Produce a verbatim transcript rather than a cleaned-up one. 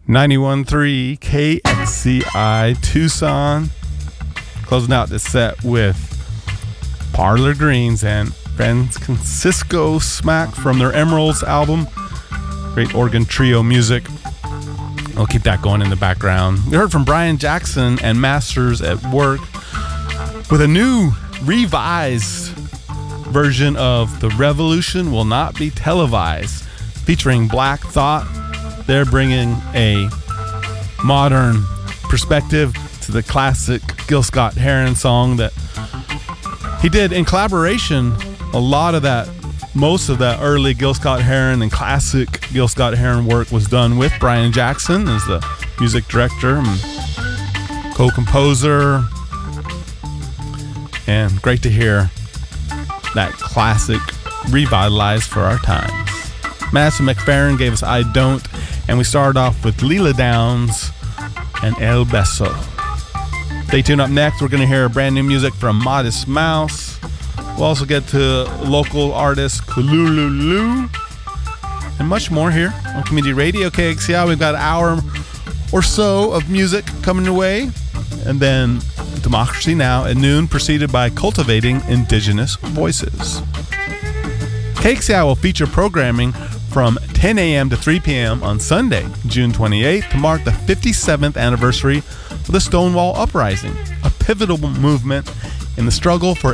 ninety-one point three K X C I Tucson. Closing out this set with Parlor Greens and Francisco Smack from their Emeralds album. Great organ trio music. I'll keep that going in the background. We heard from Brian Jackson and Masters at Work with a new revised version of The Revolution Will Not Be Televised, featuring Black Thought. They're bringing a modern perspective to the classic Gil Scott-Heron song that he did in collaboration. A lot of that, most of that early Gil Scott-Heron and classic Gil Scott-Heron work was done with Brian Jackson as the music director and co-composer. And great to hear that classic revitalized for our times. Madison McFerrin gave us I Don't, and we started off with Leela Downs and El Beso. Stay tuned. Up next, we're going to hear brand new music from Modest Mouse. We'll also get to local artist Kulululu and much more here on Community Radio K X C I. We've got an hour or so of music coming your way, and then Democracy Now! At noon, preceded by Cultivating Indigenous Voices. K X C I will feature programming from ten a.m. to three p.m. on Sunday, June twenty-eighth, to mark the fifty-seventh anniversary of the Stonewall Uprising, a pivotal movement in the struggle for